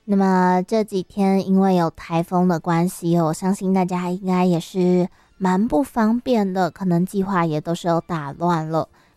那么这几天因为有台风的关系哦，我相信大家应该也是蛮不方便的，可能计划也都是有打乱了。